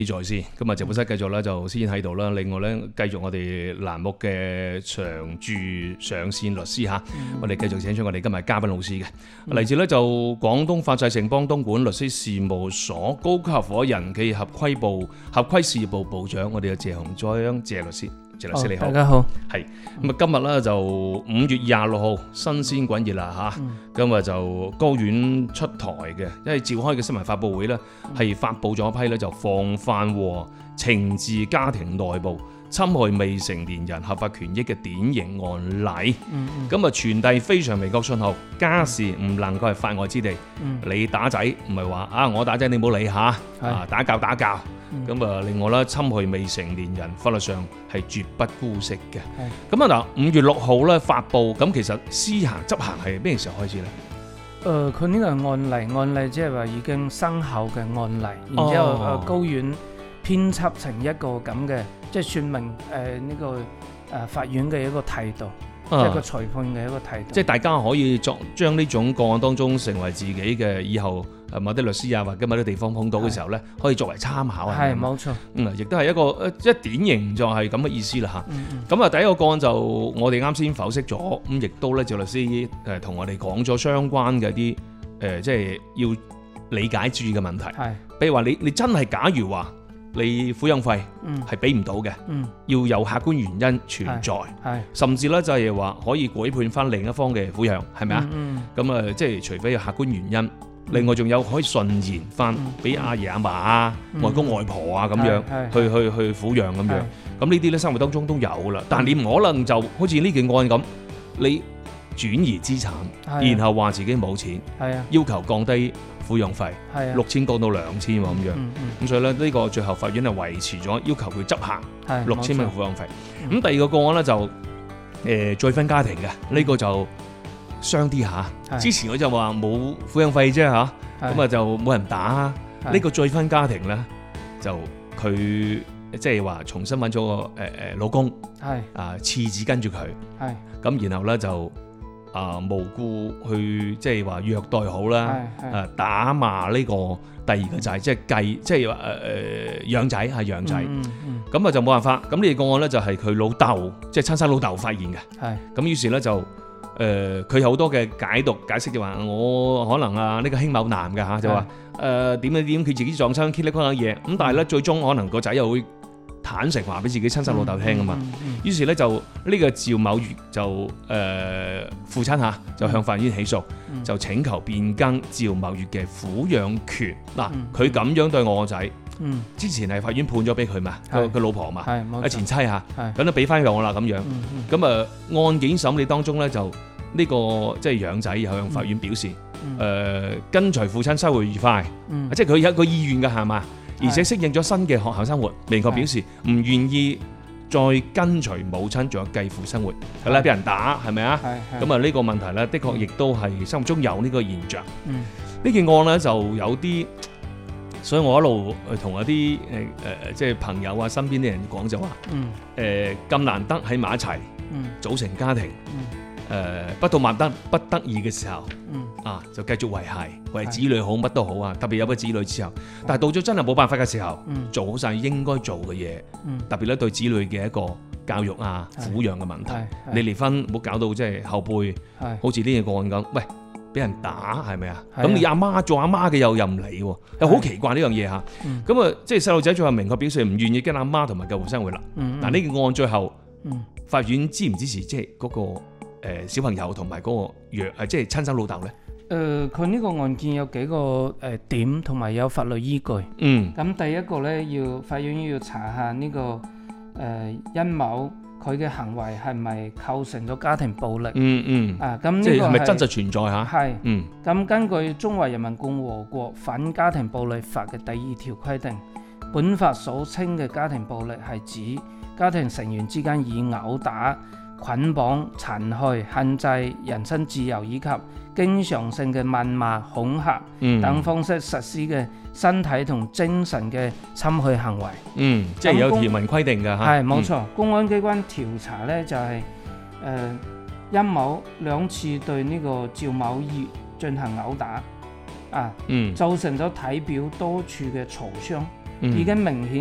在先，咁啊直播室繼續咧就先喺度啦。另外咧繼續我哋欄目嘅常駐上線律師嚇，我哋繼續請出我哋今日嘉賓老師嘅，嚟自咧就廣東法制城邦東莞律師事務所高級合夥人暨合規事業部部長，我哋嘅謝鴻章謝律師。謝律師你好， 大家好。 係咁啊，今日咧就5月26號新鮮滾熱啦嚇，今日就高院出台嘅，因為召開嘅新聞發佈會咧係發布咗一批咧就防範和懲治家庭內部侵害未成年人合法權益嘅典型案例，咁啊傳遞非常明確信號，家事唔能夠係法外之地。你打仔唔係話啊，我打仔你冇理下，打教打教。咁啊，另外啦，侵害未成年人法律上係絕不姑息嘅。咁啊嗱，5月6號咧發布，咁其實施行執行係咩時候開始咧？ 佢呢個案例即係話已經生效嘅案例，然之後高院編輯成一個咁嘅，即係說明呢個法院嘅一個態度，即係個裁判嘅一個態度。 即係大家可以將呢種個案當中成為自己嘅以後某啲律師啊，或者某啲地方碰到嘅時候咧，可以作為參考。 係冇錯。 亦都係一個典型就係咁嘅意思啦嚇。咁啊，第一個個案就我哋啱先剖析咗，咁亦都咧謝律師同我哋講咗相關嘅啲即係要理解注意嘅問題。係，比如話你真係假如話你撫養費係俾唔到嘅，要有客觀原因存在，甚至咧就係話可以改判翻另一方嘅撫養，係咪啊？咁啊，即係除非有客觀原因。另外仲有可以順延翻俾阿爺阿嫲啊、外公外婆啊咁樣去撫養咁樣，咁呢啲咧生活當中都有啦。但係你唔可能就好似呢件案咁，你轉移資產，然後話自己冇錢，要求降低撫養費，6000降到2000咁樣。咁所以咧呢個最後法院係維持咗要求佢執行6000蚊撫養費。咁第二個個案咧就再分家庭嘅，呢個就傷啲嚇。之前我就話冇撫養費啫嚇，咁啊就冇人打。呢個再婚家庭咧，就佢即係話重新揾咗個老公，次子跟住佢，咁然後咧就無故去即係話虐待好啦，打罵呢個第二個仔，即係即係話養仔係養仔，咁啊就冇辦法。咁呢個案咧就係佢老豆，即係親生老豆發現嘅，咁於是咧就。佢有好多嘅解釋就話我可能呢個兄某男嘅嚇，就話點佢自己撞親 kill 嗰嘢，咁但係咧最終可能個仔又會坦誠話俾自己親生老豆聽啊嘛，於是咧就呢個趙某月就父親嚇就向法院起訴，就請求變更趙某月嘅撫養權。嗱，佢咁樣對我個仔，之前係法院判咗俾佢嘛，佢老婆嘛，前妻嚇，咁都俾翻我啦咁樣。咁案件審理當中咧就呢個即係養仔又向法院表示，跟隨父親生活愉快，即係佢有一個意願嘅係嘛，而且適應咗新嘅學校生活，明確表示唔願意再跟隨母親仲有繼父生活，係啦，俾人打係咪啊？咁呢個問題咧，的確亦都係生活中有呢個現象。呢件案咧就有啲。所以我一路同一啲即係朋友啊，身邊啲人講就話，咁難得喺埋一齊，組成家庭，不到萬不得已嘅時候，就繼續維繫，為子女好，乜都好啊。特別有咗子女之後，但係到咗真係冇辦法嘅時候，做好晒應該做嘅嘢，特別咧對子女嘅一個教育啊、撫養嘅問題。你離婚唔好搞到即係後輩，好似呢個案咁，喂。俾人打係咪啊？咁你阿媽做阿媽嘅又唔理喎，又好奇怪呢樣嘢嚇。咁即係細路仔最後明確表示唔願意跟阿媽同埋繼父生活啦。但呢件案最後，法院支唔支持即係嗰個小朋友同埋嗰個即係親生老豆咧？ 佢呢個案件有幾個點同埋有法律依據。咁第一個咧，法院要查下呢個殷某。佢嘅行為係咪構成咗家庭暴力？咁呢個係咪真實存在嚇？ 係。咁根據《中華人民共和國反家庭暴力法》嘅第2條規定，本法所稱嘅家庭暴力係指家庭成員之間以毆打、捆綁、殘害、限制人身自由以及經常性嘅謾罵、恐嚇等方式實施嘅身體同精神嘅侵害行為。 即係有條文規定㗎嚇。 係冇錯。公安機關調查呢就係殷某2次對呢個趙某月進行毆打，造成咗體表多處嘅挫傷， 嗯已經明顯